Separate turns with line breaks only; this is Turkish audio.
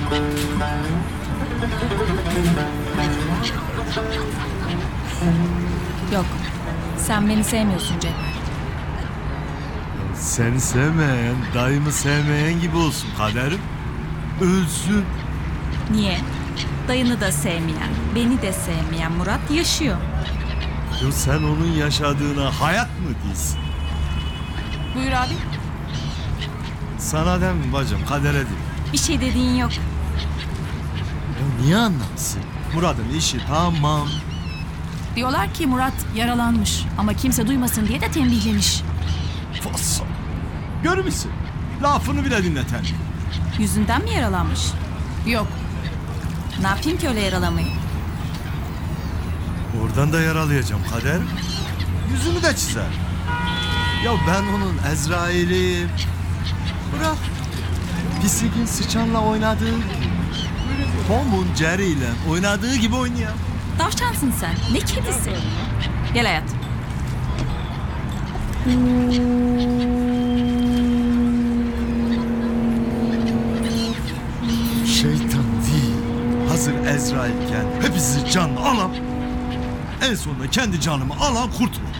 Yok. Sen beni sevmiyorsun Cevher.
Seni sevmeyen, dayımı sevmeyen gibi olsun kaderim. Ölsün.
Niye? Dayını da sevmeyen, beni de sevmeyen Murat yaşıyor.
Yo, sen onun yaşadığına hayat mı diyorsun?
Buyur abi.
Sana dem bacım, kadere değil.
Bir şey dediğin yok.
Ya niye anlamsın? Murat'ın işi tamam.
Diyorlar ki Murat yaralanmış ama kimse duymasın diye de tembihlemiş.
Fosso. Görmüşsün. Lafını bile dinleten.
Yüzünden mi yaralanmış?
Yok.
Ne yapayım ki öyle yaralamayı?
Oradan da yaralayacağım kader. Yüzünü de çizer. Ya ben onun Ezrail'i... Bırak. Pisliğin sıçanla oynadığı gibi. Tom'un Jerry ile oynadığı gibi oynayan.
Tavşansın sen. Ne kedisi? Gel hayatım.
Şeytan değil. Hazır Ezrail'ken hepinizi canlı alam. En sonunda kendi canımı alan kurtulur.